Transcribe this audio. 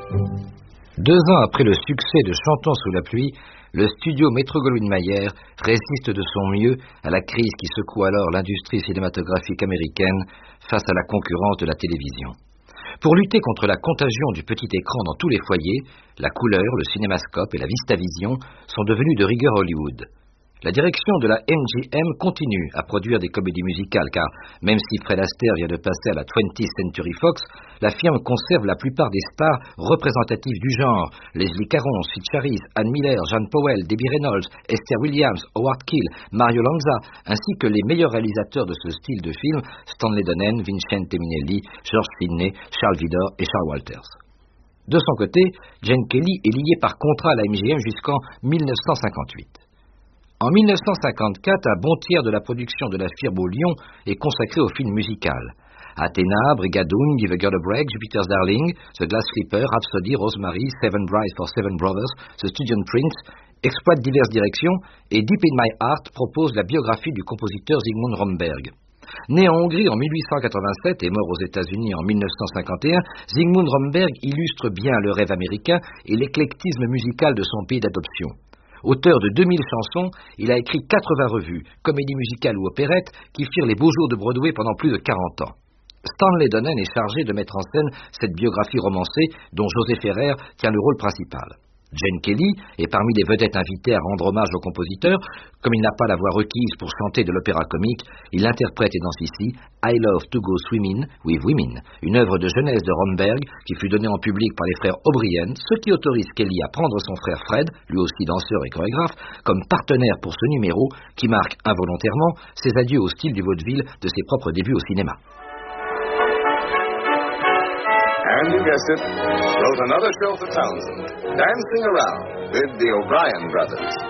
2 ans après le succès de Chantons sous la pluie, le studio Metro-Goldwyn-Mayer résiste de son mieux à la crise qui secoue alors l'industrie cinématographique américaine face à la concurrence de la télévision. Pour lutter contre la contagion du petit écran dans tous les foyers, la couleur, le cinémascope et la VistaVision sont devenus de rigueur Hollywood. La direction de la MGM continue à produire des comédies musicales car, même si Fred Astaire vient de passer à la 20th Century Fox, la firme conserve la plupart des stars représentatives du genre, Leslie Caron, Sid Charisse, Ann Miller, Jean Powell, Debbie Reynolds, Esther Williams, Howard Keel, Mario Lanza, ainsi que les meilleurs réalisateurs de ce style de film, Stanley Donen, Vincente Minnelli, George Sidney, Charles Vidor et Charles Walters. De son côté, Gene Kelly est lié par contrat à la MGM jusqu'en 1958. En 1954, un bon tiers de la production de la firme au Lyon est consacré au film musical. Athéna, Brigadoon, Give a Girl a Break, Jupiter's Darling, The Glass Slipper, Rhapsody, Rosemary, Seven Brides for Seven Brothers, The Student Prince exploitent diverses directions et Deep in My Heart propose la biographie du compositeur Zygmunt Romberg. Né en Hongrie en 1887 et mort aux États-Unis en 1951, Zygmunt Romberg illustre bien le rêve américain et l'éclectisme musical de son pays d'adoption. Auteur de 2000 chansons, il a écrit 80 revues, comédies musicales ou opérettes, qui firent les beaux jours de Broadway pendant plus de 40 ans. Stanley Donen est chargé de mettre en scène cette biographie romancée dont José Ferrer tient le rôle principal. Gene Kelly est parmi les vedettes invitées à rendre hommage au compositeur. Comme il n'a pas la voix requise pour chanter de l'opéra comique, il interprète et danse ici I Love to Go Swimming with Women, une œuvre de jeunesse de Romberg qui fut donnée en public par les frères O'Brien, ce qui autorise Kelly à prendre son frère Fred, lui aussi danseur et chorégraphe, comme partenaire pour ce numéro qui marque involontairement ses adieux au style du vaudeville de ses propres débuts au cinéma. And you guessed it, wrote another show for Townsend, Dancing Around with the O'Brien Brothers.